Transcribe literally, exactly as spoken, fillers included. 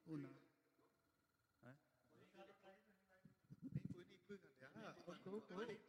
Una. Hả? Cuối cuối đi phương à? Cuối cuối.